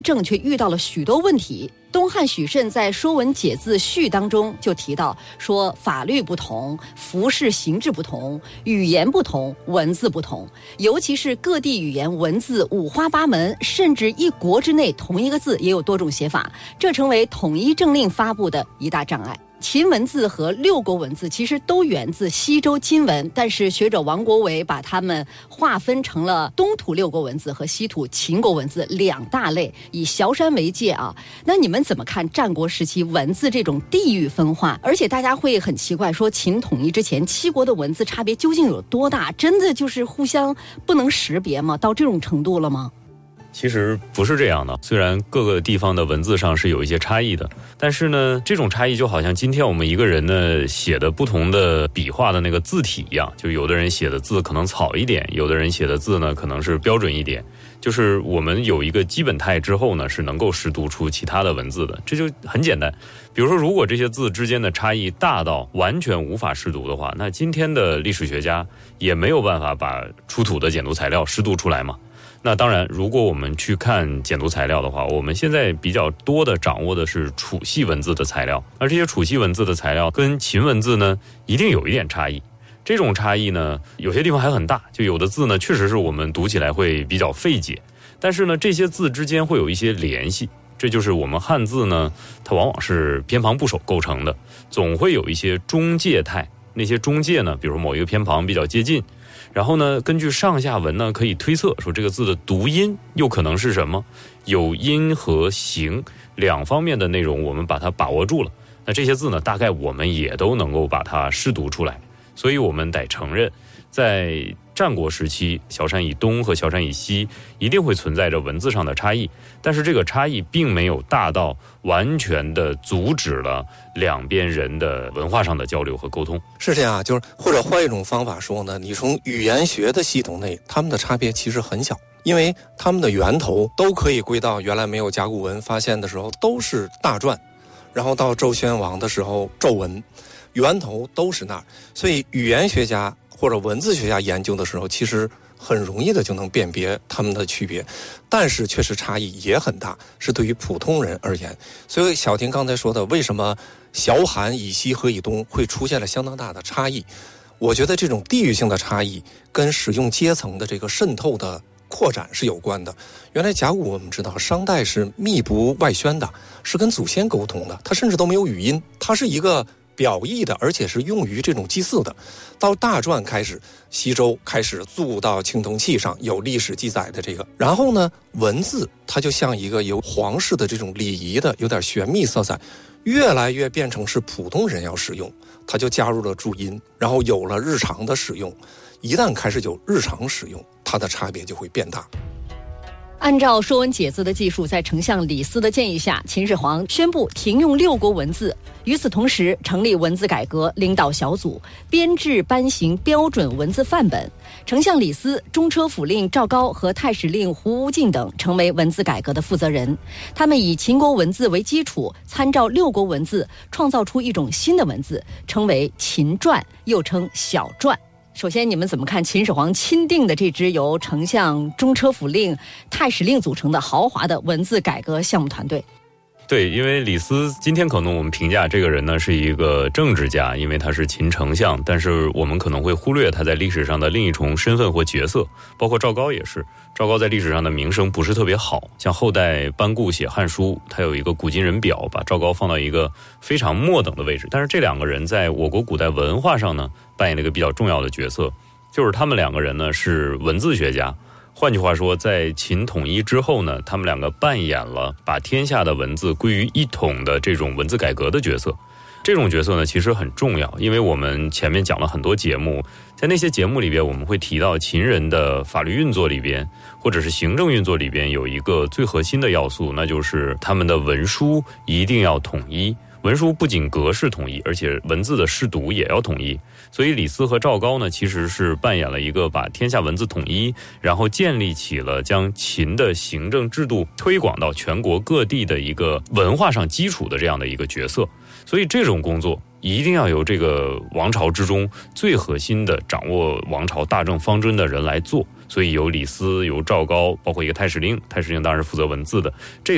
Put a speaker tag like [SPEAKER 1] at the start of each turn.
[SPEAKER 1] 政却遇到了许多问题。东汉许慎在《说文解字序》当中就提到说，法律不同，服饰形制不同，语言不同，文字不同，尤其是各地语言文字五花八门，甚至一国之内同一个字也有多种写法，这成为统一政令发布的一大障碍。秦文字和六国文字其实都源自西周金文，但是学者王国维把它们划分成了东土六国文字和西土秦国文字两大类，以崤山为界啊。那你们怎么看战国时期文字这种地域分化？而且大家会很奇怪，说秦统一之前七国的文字差别究竟有多大？真的就是互相不能识别吗？到这种程度了吗？
[SPEAKER 2] 其实不是这样的，虽然各个地方的文字上是有一些差异的，但是呢，这种差异就好像今天我们一个人呢写的不同的笔画的那个字体一样，就有的人写的字可能草一点，有的人写的字呢可能是标准一点，就是我们有一个基本态之后呢，是能够识读出其他的文字的，这就很简单。比如说，如果这些字之间的差异大到完全无法识读的话，那今天的历史学家也没有办法把出土的简牍材料识读出来嘛。那当然，如果我们去看简牍材料的话，我们现在比较多的掌握的是楚系文字的材料，而这些楚系文字的材料跟秦文字呢，一定有一点差异。这种差异呢，有些地方还很大，就有的字呢，确实是我们读起来会比较费解，但是呢，这些字之间会有一些联系。这就是我们汉字呢，它往往是偏旁部首构成的，总会有一些中介态。那些中介呢，比如某一个偏旁比较接近，然后呢，根据上下文呢，可以推测说这个字的读音又可能是什么，有音和形两方面的内容，我们把它把握住了。那这些字呢，大概我们也都能够把它识读出来。所以我们得承认，在战国时期，崤山以东和崤山以西一定会存在着文字上的差异，但是这个差异并没有大到完全的阻止了两边人的文化上的交流和沟通。
[SPEAKER 3] 是这样啊，就是或者换一种方法说呢，你从语言学的系统内，他们的差别其实很小，因为他们的源头都可以归到原来没有甲骨文发现的时候都是大篆，然后到周宣王的时候咒文，源头都是那儿，所以语言学家或者文字学家研究的时候，其实很容易的就能辨别他们的区别，但是确实差异也很大，是对于普通人而言。所以小婷刚才说的，为什么崤函以西和以东会出现了相当大的差异？我觉得这种地域性的差异跟使用阶层的这个渗透的扩展是有关的。原来甲骨我们知道商代是密不外宣的，是跟祖先沟通的，它甚至都没有语音，它是一个表意的，而且是用于这种祭祀的。到大篆开始，西周开始铸到青铜器上，有历史记载的这个。然后呢，文字它就像一个有皇室的这种礼仪的，有点玄秘色彩，越来越变成是普通人要使用，它就加入了注音，然后有了日常的使用。一旦开始有日常使用，它的差别就会变大。
[SPEAKER 1] 按照《说文解字》的技术，在丞相李斯的建议下，秦始皇宣布停用六国文字。与此同时，成立文字改革领导小组，编制颁行标准文字范本。丞相李斯、中车府令赵高和太史令胡无敬等成为文字改革的负责人。他们以秦国文字为基础，参照六国文字，创造出一种新的文字，称为秦篆，又称小篆。首先，你们怎么看秦始皇钦定的这支由丞相、中车府令、太史令组成的豪华的文字改革项目团队？
[SPEAKER 2] 对，因为李斯今天可能我们评价这个人呢是一个政治家，因为他是秦丞相，但是我们可能会忽略他在历史上的另一重身份或角色，包括赵高也是。赵高在历史上的名声不是特别好，像后代班固写《汉书》，他有一个古今人表，把赵高放到一个非常末等的位置。但是这两个人在我国古代文化上呢，扮演了一个比较重要的角色，就是他们两个人呢是文字学家。换句话说，在秦统一之后呢，他们两个扮演了把天下的文字归于一统的这种文字改革的角色。这种角色呢其实很重要，因为我们前面讲了很多节目，在那些节目里边我们会提到秦人的法律运作里边或者是行政运作里边有一个最核心的要素，那就是他们的文书一定要统一。文书不仅格式统一，而且文字的识读也要统一。所以李斯和赵高呢，其实是扮演了一个把天下文字统一，然后建立起了将秦的行政制度推广到全国各地的一个文化上基础的这样的一个角色。所以这种工作一定要由这个王朝之中最核心的掌握王朝大政方针的人来做。所以由李斯、由赵高，包括一个太史令，太史令当然是负责文字的，这